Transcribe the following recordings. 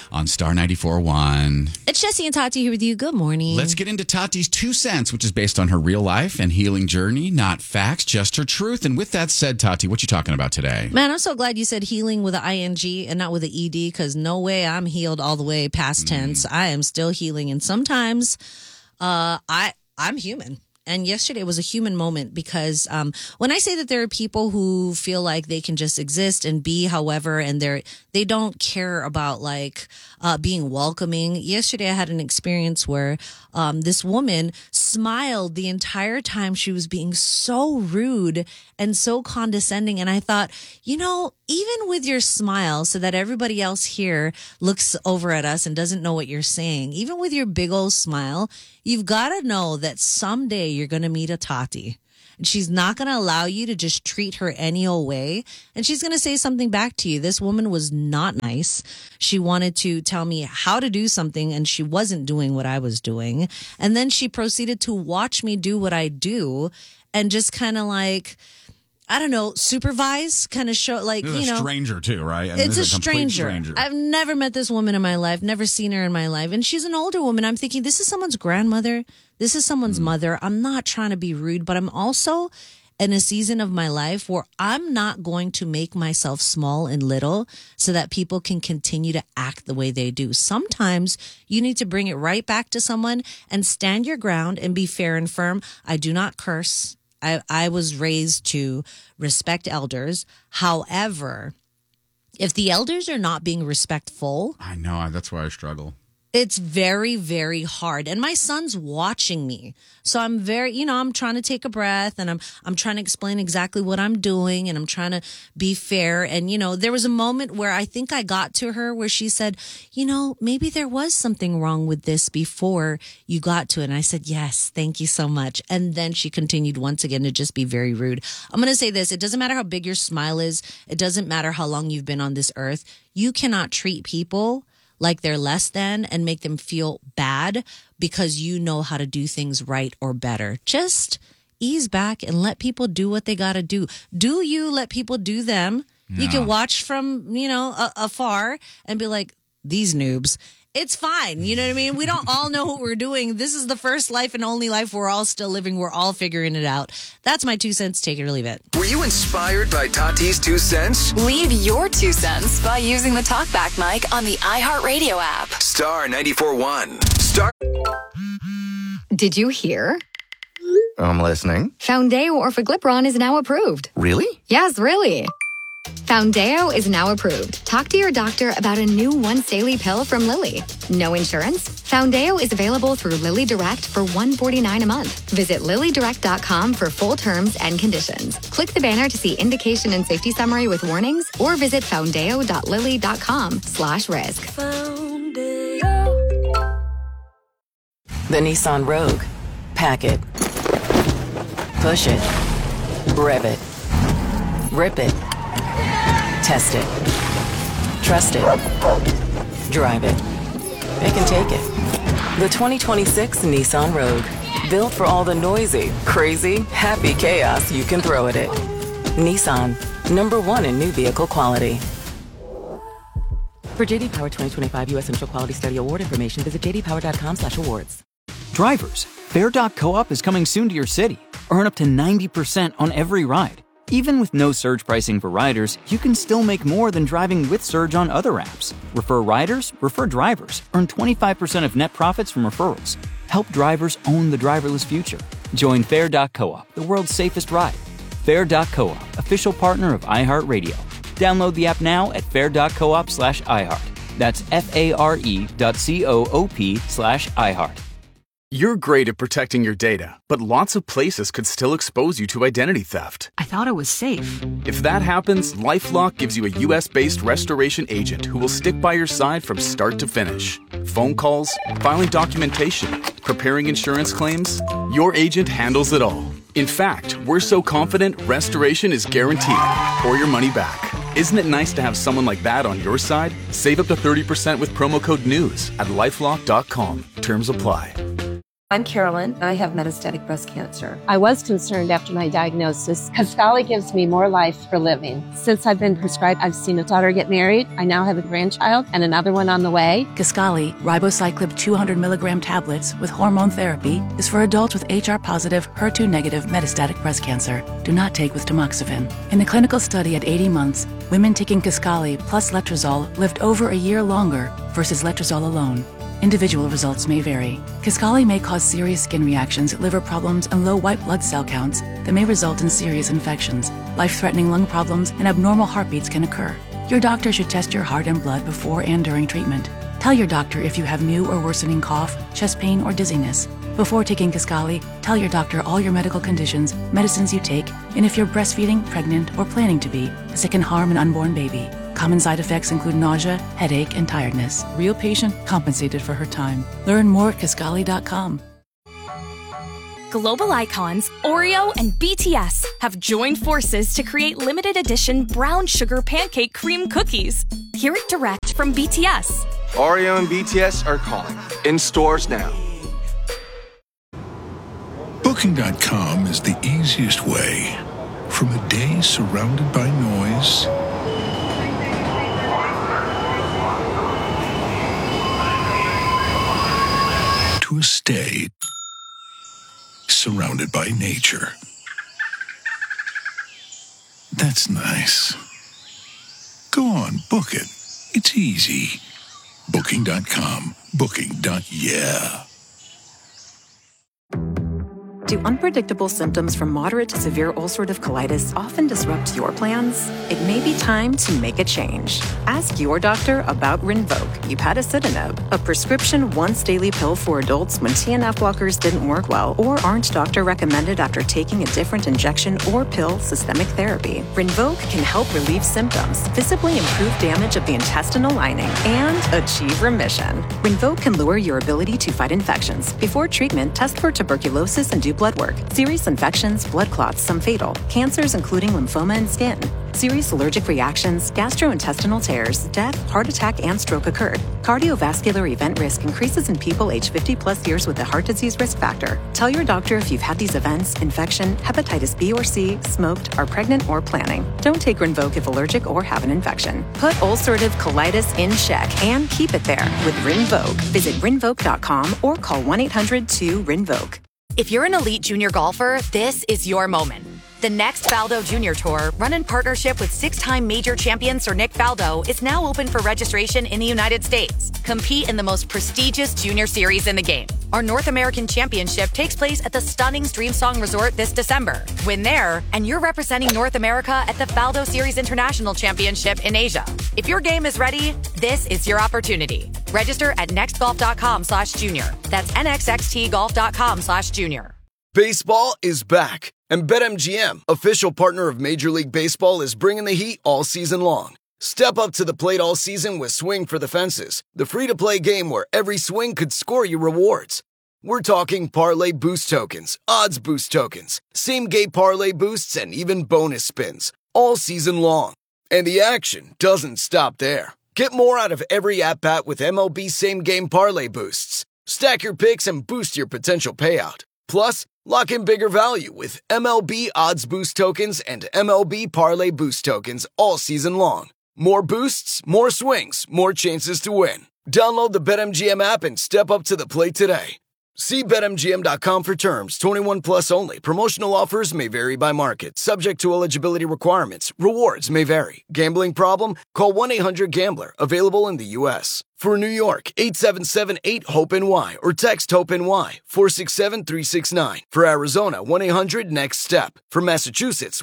on Star 94.1. It's Jesse and Tati here with you. Good morning. Let's get into Tati's 2 cents, which is based on her real life and healing journey, not facts, just her truth. And with that said, Tati, what you talking about today? Man, I'm so glad you said healing with an ING and not with an ED, because no way I'm healed all the way past tense. I am still healing. And sometimes I'm human. And yesterday was a human moment because when I say that there are people who feel like they can just exist and be however, and they don't care about being welcoming. Yesterday I had an experience where this woman smiled the entire time. She was being so rude and so condescending. And I thought, even with your smile so that everybody else here looks over at us and doesn't know what you're saying, even with your big old smile, you've got to know that someday you're going to meet a Tati. And she's not going to allow you to just treat her any old way. And she's going to say something back to you. This woman was not nice. She wanted to tell me how to do something, and she wasn't doing what I was doing. And then she proceeded to watch me do what I do and just kind of supervise, kind of show, It's a stranger too, right? It's a stranger. I've never met this woman in my life, never seen her in my life. And she's an older woman. I'm thinking, this is someone's grandmother. This is someone's mother. I'm not trying to be rude, but I'm also in a season of my life where I'm not going to make myself small and little so that people can continue to act the way they do. Sometimes you need to bring it right back to someone and stand your ground and be fair and firm. I do not curse. I was raised to respect elders. However, if the elders are not being respectful, I know, that's why I struggle. It's very, very hard. And my son's watching me. So I'm I'm trying to take a breath, and I'm trying to explain exactly what I'm doing, and I'm trying to be fair. And, there was a moment where I think I got to her where she said, maybe there was something wrong with this before you got to it. And I said, yes, thank you so much. And then she continued once again to just be very rude. I'm going to say this. It doesn't matter how big your smile is. It doesn't matter how long you've been on this earth. You cannot treat people like they're less than and make them feel bad because you know how to do things right or better. Just ease back and let people do what they got to do. Do you let people do them? Yeah. You can watch from, afar and be like, these noobs. It's fine. You know what I mean? We don't all know what we're doing. This is the first life and only life we're all still living. We're all figuring it out. That's my 2 cents. Take it or leave it. Were you inspired by Tati's 2 cents? Leave your 2 cents by using the TalkBack mic on the iHeartRadio app. Star 94.1. Star. Did you hear? I'm listening. Foundeo Orforglipron is now approved. Really? Yes, really. Foundeo is now approved. Talk to your doctor about a new once-daily pill from Lilly. No insurance? Foundeo is available through Lilly Direct for $149 a month. Visit LillyDirect.com for full terms and conditions. Click the banner to see indication and safety summary with warnings, or visit foundeo.lilly.com/risk. The Nissan Rogue. Pack it. Push it. Rev it. Rip it. Test it. Trust it. Drive it. It can take it. The 2026 Nissan Rogue. Built for all the noisy, crazy, happy chaos you can throw at it. Nissan. #1 in new vehicle quality. For JD Power 2025 U.S. Initial Quality Study Award information, visit jdpower.com/awards. Drivers, Fare.coop is coming soon to your city. Earn up to 90% on every ride. Even with no surge pricing for riders, you can still make more than driving with Surge on other apps. Refer riders, refer drivers. Earn 25% of net profits from referrals. Help drivers own the driverless future. Join Fare.coop, the world's safest ride. Fare.coop, official partner of iHeartRadio. Download the app now at fare.coop/iHeart. That's FARE.coop/iHeart. You're great at protecting your data, but lots of places could still expose you to identity theft. I thought it was safe. If that happens, LifeLock gives you a U.S.-based restoration agent who will stick by your side from start to finish. Phone calls, filing documentation, preparing insurance claims, your agent handles it all. In fact, we're so confident restoration is guaranteed or your money back. Isn't it nice to have someone like that on your side? Save up to 30% with promo code NEWS at LifeLock.com. Terms apply. I'm Carolyn. I have metastatic breast cancer. I was concerned after my diagnosis. Kisqali gives me more life for living. Since I've been prescribed, I've seen a daughter get married. I now have a grandchild and another one on the way. Kisqali, ribociclib 200 milligram tablets with hormone therapy, is for adults with HR-positive, HER2-negative metastatic breast cancer. Do not take with tamoxifen. In the clinical study at 80 months, women taking Kisqali plus letrozole lived over a year longer versus letrozole alone. Individual results may vary. Kisqali may cause serious skin reactions, liver problems, and low white blood cell counts that may result in serious infections. Life-threatening lung problems and abnormal heartbeats can occur. Your doctor should test your heart and blood before and during treatment. Tell your doctor if you have new or worsening cough, chest pain, or dizziness. Before taking Kisqali, tell your doctor all your medical conditions, medicines you take, and if you're breastfeeding, pregnant, or planning to be, as it can harm an unborn baby. Common side effects include nausea, headache, and tiredness. Real patient compensated for her time. Learn more at Kisqali.com. Global icons Oreo and BTS have joined forces to create limited edition brown sugar pancake cream cookies. Hear it direct from BTS. Oreo and BTS are calling. In stores now. Booking.com is the easiest way. From a day surrounded by noise to a stay surrounded by nature. That's nice. Go on, book it. It's easy. Booking.com. Booking.yeah. Do unpredictable symptoms from moderate to severe ulcerative colitis often disrupt your plans? It may be time to make a change. Ask your doctor about Rinvoq, upadacitinib, a prescription once-daily pill for adults when TNF blockers didn't work well or aren't doctor-recommended after taking a different injection or pill systemic therapy. Rinvoq can help relieve symptoms, visibly improve damage of the intestinal lining, and achieve remission. Rinvoq can lower your ability to fight infections. Before treatment, test for tuberculosis and do blood work. Serious infections, blood clots, some fatal. Cancers including lymphoma and skin. Serious allergic reactions, gastrointestinal tears, death, heart attack, and stroke occurred. Cardiovascular event risk increases in people age 50 plus years with a heart disease risk factor. Tell your doctor if you've had these events, infection, hepatitis B or C, smoked, are pregnant, or planning. Don't take Rinvoq if allergic or have an infection. Put ulcerative colitis in check and keep it there with Rinvoq. Visit Rinvoq.com or call 1-800-2-RINVOQ. If you're an elite junior golfer, this is your moment. The next Faldo Junior Tour, run in partnership with six-time major champion Sir Nick Faldo, is now open for registration in the United States. Compete in the most prestigious junior series in the game. Our North American Championship takes place at the stunning Streamsong Resort this December. Win there, and you're representing North America at the Faldo Series International Championship in Asia. If your game is ready, this is your opportunity. Register at nextgolf.com/junior. That's nxxtgolf.com/junior. Baseball is back, and BetMGM, official partner of Major League Baseball, is bringing the heat all season long. Step up to the plate all season with Swing for the Fences, the free-to-play game where every swing could score you rewards. We're talking parlay boost tokens, odds boost tokens, same-game parlay boosts, and even bonus spins, all season long. And the action doesn't stop there. Get more out of every at-bat with MLB same-game parlay boosts. Stack your picks and boost your potential payout. Plus, lock in bigger value with MLB odds boost tokens and MLB parlay boost tokens all season long. More boosts, more swings, more chances to win. Download the BetMGM app and step up to the plate today. See BetMGM.com for terms. 21 plus only. Promotional offers may vary by market. Subject to eligibility requirements. Rewards may vary. Gambling problem? Call 1-800-GAMBLER. Available in the U.S. For New York, 877-8-HOPE-NY or text HOPE-NY 467-369. For Arizona, 1-800-NEXT-STEP. For Massachusetts,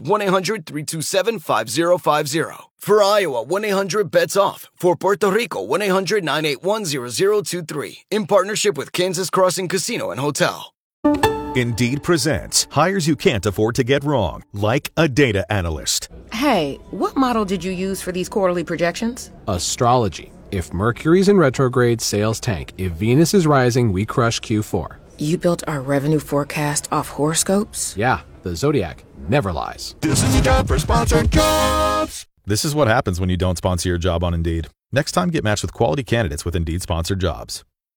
1-800-327-5050. For Iowa, 1-800-BETS-OFF. For Puerto Rico, 1-800-981-0023. In partnership with Kansas Crossing Casino and Hotel. Indeed presents hires you can't afford to get wrong, like a data analyst. Hey, what model did you use for these quarterly projections? Astrology. If Mercury's in retrograde, sales tank. If Venus is rising, we crush Q4. You built our revenue forecast off horoscopes? Yeah, the Zodiac never lies. This is a job for sponsored jobs. This is what happens when you don't sponsor your job on Indeed. Next time, get matched with quality candidates with Indeed sponsored jobs.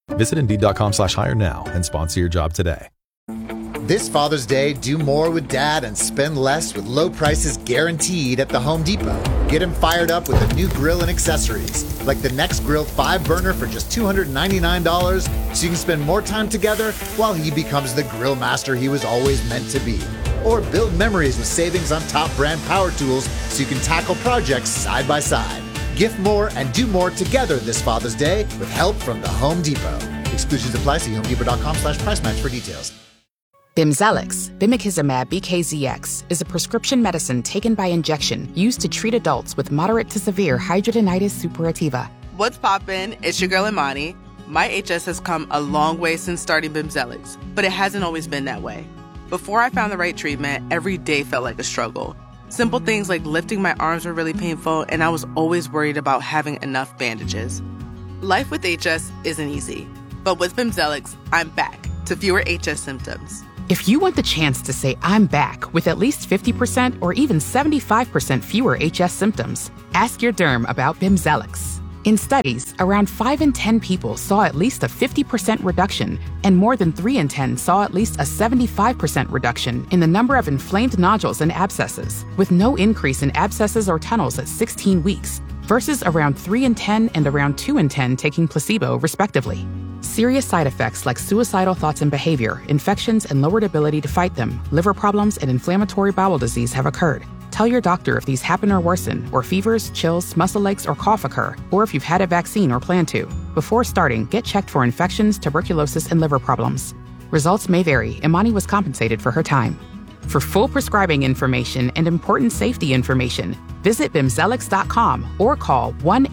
Visit Indeed.com/hire now and sponsor your job today. This Father's Day, do more with Dad and spend less with low prices guaranteed at the Home Depot. Get him fired up with a new grill and accessories, like the Next Grill 5-burner for just $299, so you can spend more time together while he becomes the grill master he was always meant to be. Or build memories with savings on top brand power tools so you can tackle projects side by side. Gift more and do more together this Father's Day with help from the Home Depot. Exclusions apply. See HomeDepot.com/price match for details. Bimzelx, bimekizumab BKZX, is a prescription medicine taken by injection used to treat adults with moderate to severe hidradenitis suppurativa. What's poppin'? It's your girl Imani. My HS has come a long way since starting Bimzelx, but it hasn't always been that way. Before I found the right treatment, every day felt like a struggle. Simple things like lifting my arms were really painful, and I was always worried about having enough bandages. Life with HS isn't easy, but with Bimzelx, I'm back to fewer HS symptoms. If you want the chance to say I'm back with at least 50% or even 75% fewer HS symptoms, ask your derm about Bimzelx. In studies, around 5 in 10 people saw at least a 50% reduction, and more than 3 in 10 saw at least a 75% reduction in the number of inflamed nodules and abscesses, with no increase in abscesses or tunnels at 16 weeks, versus around 3 in 10 and around 2 in 10 taking placebo, respectively. Serious side effects like suicidal thoughts and behavior, infections and lowered ability to fight them, liver problems, and inflammatory bowel disease have occurred. Tell your doctor if these happen or worsen, or fevers, chills, muscle aches, or cough occur, or if you've had a vaccine or plan to. Before starting, get checked for infections, tuberculosis, and liver problems. Results may vary. Imani was compensated for her time. For full prescribing information and important safety information, visit Bimzelx.com or call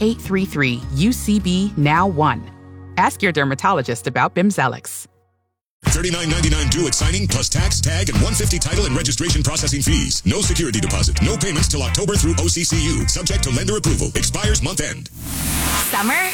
1-833-UCB-NOW1. Ask your dermatologist about Bimzelx. $39.99 due at signing plus tax, tag, and $150 title and registration processing fees. No security deposit. No payments till October through OCCU. Subject to lender approval. Expires month end. Summer